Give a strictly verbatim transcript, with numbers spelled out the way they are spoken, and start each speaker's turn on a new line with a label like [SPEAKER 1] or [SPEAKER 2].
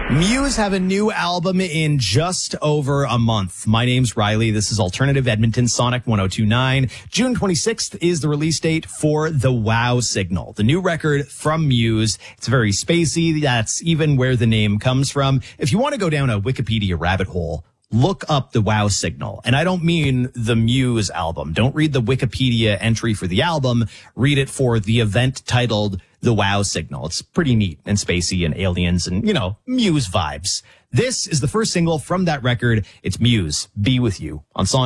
[SPEAKER 1] Muse have a new album in just over a month. My name's Riley. This is Alternative Edmonton Sonic one oh two point nine. June twenty-sixth is the release date for The Wow Signal, the new record from Muse. It's very spacey. That's even where the name comes from. If you want to go down a Wikipedia rabbit hole, look up The Wow Signal. And I don't mean the Muse album. Don't read the Wikipedia entry for the album. Read it for the event titled The Wow Signal. It's pretty neat and spacey and aliens and, you know, Muse vibes. This is the first single from that record. It's Muse, Be With You on Sonic.